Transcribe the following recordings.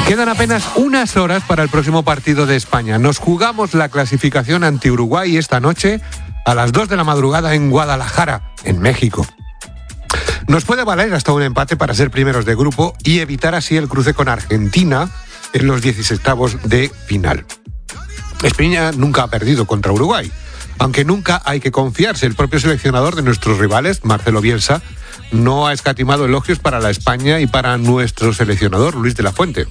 Quedan apenas unas horas para el próximo partido de España. Nos jugamos la clasificación ante Uruguay esta noche a las 2 de la madrugada en Guadalajara, en México. Nos puede valer hasta un empate para ser primeros de grupo y evitar así el cruce con Argentina en los 16avos de final. España nunca ha perdido contra Uruguay, aunque nunca hay que confiarse. El propio seleccionador de nuestros rivales, Marcelo Bielsa, no ha escatimado elogios para la España y para nuestro seleccionador, Luis de la Fuente.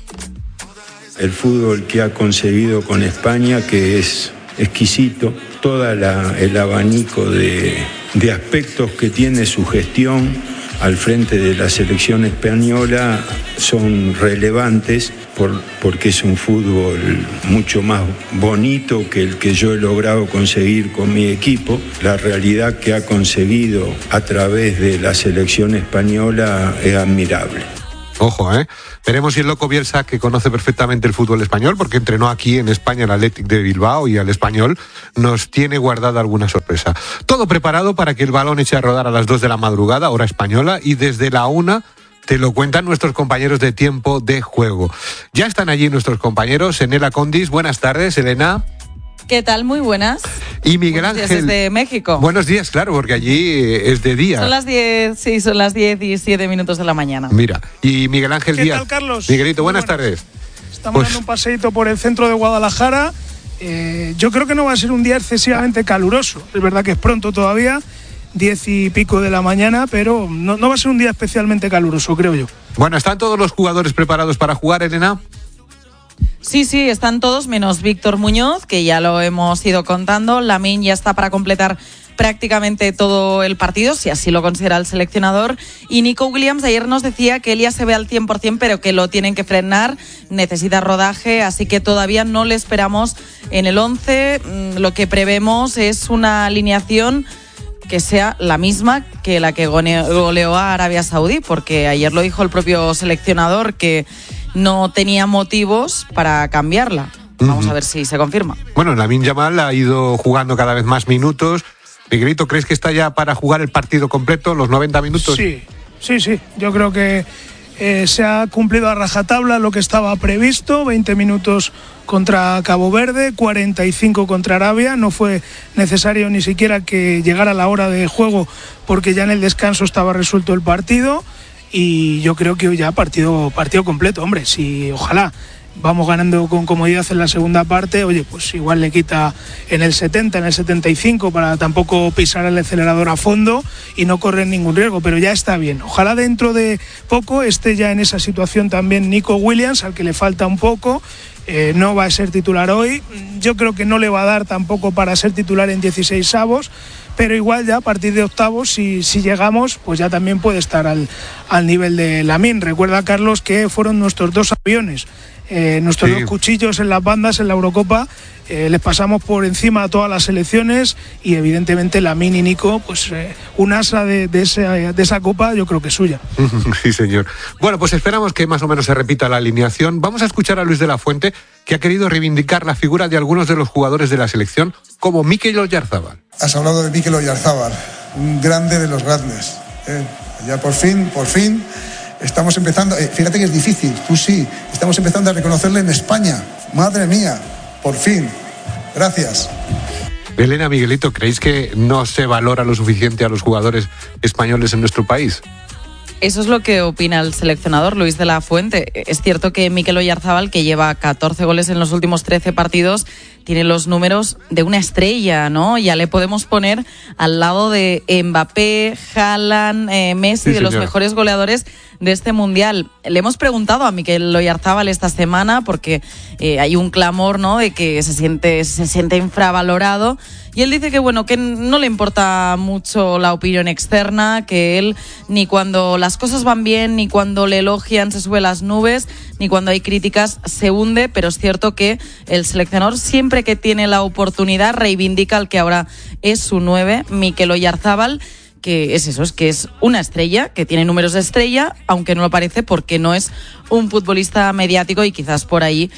El fútbol que ha conseguido con España, que es exquisito, todo el abanico de aspectos que tiene su gestión al frente de la selección española son relevantes porque es un fútbol mucho más bonito que el que yo he logrado conseguir con mi equipo. La realidad que ha conseguido a través de la selección española es admirable. Ojo, veremos si el loco Bielsa, que conoce perfectamente el fútbol español, porque entrenó aquí en España el Athletic de Bilbao y al Español, nos tiene guardada alguna sorpresa. Todo preparado para que el balón eche a rodar a las 2 de la madrugada, hora española, y desde la 1 te lo cuentan nuestros compañeros de Tiempo de Juego. Ya están allí nuestros compañeros. Elena Condis, buenas tardes, Elena. ¿Qué tal? Muy buenas. Y Miguel Ángel. Desde México. Buenos días, claro, porque allí es de día. Son las 10, sí, son las 17 minutos de la mañana. Mira, y Miguel Ángel Díaz. ¿Qué tal, Carlos? Miguelito, buenas tardes. Estamos dando un paseíto por el centro de Guadalajara. Yo creo que no va a ser un día excesivamente caluroso. Es verdad que es pronto todavía, 10 y pico de la mañana, pero no va a ser un día especialmente caluroso, creo yo. Bueno, ¿están todos los jugadores preparados para jugar, Elena? Sí, están todos menos Víctor Muñoz, que ya lo hemos ido contando. Lamine ya está para completar prácticamente todo el partido, si así lo considera el seleccionador. Y Nico Williams ayer nos decía que él ya se ve al 100%, pero que lo tienen que frenar, necesita rodaje, así que todavía no le esperamos en el 11. Lo que prevemos es una alineación que sea la misma que la que goleó a Arabia Saudí, porque ayer lo dijo el propio seleccionador que no tenía motivos para cambiarla. Vamos a ver si se confirma. Bueno, Lamine Yamal ha ido jugando cada vez más minutos. Miguelito, ¿crees que está ya para jugar el partido completo, los 90 minutos? Sí. Yo creo que se ha cumplido a rajatabla lo que estaba previsto. 20 minutos contra Cabo Verde, 45 contra Arabia. No fue necesario ni siquiera que llegara la hora de juego porque ya en el descanso estaba resuelto el partido. Y yo creo que hoy ya partido completo, hombre, si ojalá vamos ganando con comodidad en la segunda parte, oye, pues igual le quita en el 70, en el 75 para tampoco pisar el acelerador a fondo y no correr ningún riesgo, pero ya está bien. Ojalá dentro de poco esté ya en esa situación también Nico Williams, al que le falta un poco. No va a ser titular hoy, yo creo que no le va a dar tampoco para ser titular en 16avos, pero igual ya a partir de octavos, si llegamos, pues ya también puede estar al nivel de Lamine. Recuerda, Carlos, que fueron nuestros dos aviones, nuestros dos cuchillos en las bandas en la Eurocopa, les pasamos por encima a todas las selecciones y evidentemente Lamine y Nico, pues un asa de esa copa yo creo que es suya. Sí, señor. Bueno, pues esperamos que más o menos se repita la alineación. Vamos a escuchar a Luis de la Fuente, que ha querido reivindicar la figura de algunos de los jugadores de la selección, como Mikel Oyarzabal. Has hablado de Mikel Oyarzabal, un grande de los grandes. Ya por fin estamos empezando, fíjate que es difícil, tú sí, estamos empezando a reconocerle en España. Madre mía, por fin. Gracias. Elena, Miguelito, ¿creéis que no se valora lo suficiente a los jugadores españoles en nuestro país? Eso es lo que opina el seleccionador Luis de la Fuente. Es cierto que Mikel Oyarzabal, que lleva 14 goles en los últimos 13 partidos, tiene los números de una estrella, ¿no? Ya le podemos poner al lado de Mbappé, Haaland, Messi, sí, de los mejores goleadores de este Mundial. Le hemos preguntado a Mikel Oyarzabal esta semana porque hay un clamor, ¿no?, de que se siente infravalorado. Y él dice que bueno, que no le importa mucho la opinión externa, que él ni cuando las cosas van bien, ni cuando le elogian se sube a las nubes, ni cuando hay críticas se hunde, pero es cierto que el seleccionador siempre que tiene la oportunidad reivindica al que ahora es su 9, Mikel Oyarzabal, que es eso, es que es una estrella, que tiene números de estrella, aunque no lo parece porque no es un futbolista mediático y quizás por ahí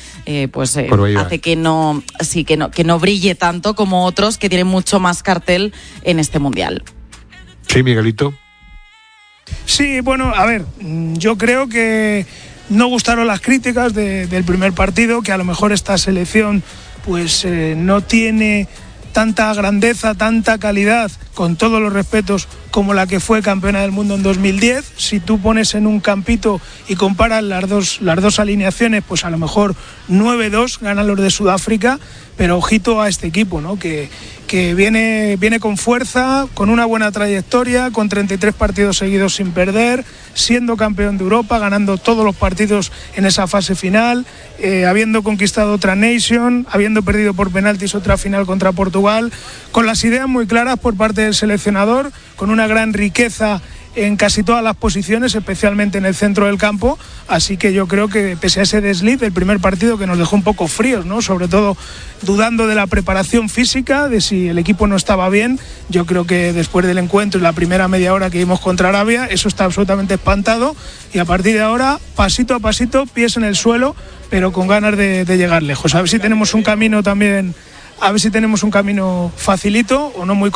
hace que no brille tanto como otros que tienen mucho más cartel en este Mundial. Sí, Miguelito. Sí, bueno, a ver, yo creo que No gustaron las críticas del primer partido, que a lo mejor esta selección pues no tiene tanta grandeza, tanta calidad, con todos los respetos, como la que fue campeona del mundo en 2010. Si tú pones en un campito y comparas las dos alineaciones, pues a lo mejor 9-2 ganan los de Sudáfrica, pero ojito a este equipo, ¿no? que viene con fuerza, con una buena trayectoria, con 33 partidos seguidos sin perder, siendo campeón de Europa, ganando todos los partidos en esa fase final, habiendo conquistado otra Nation, habiendo perdido por penaltis otra final contra Portugal, con las ideas muy claras por parte del seleccionador, con una gran riqueza en casi todas las posiciones, especialmente en el centro del campo. Así que yo creo que pese a ese desliz del primer partido, que nos dejó un poco fríos, ¿no? Sobre todo dudando de la preparación física, de si el equipo no estaba bien, yo creo que después del encuentro y la primera media hora que vimos contra Arabia, eso está absolutamente espantado, y a partir de ahora, pasito a pasito, pies en el suelo, pero con ganas de llegar lejos. A ver si tenemos un camino también, a ver si tenemos un camino facilito o no muy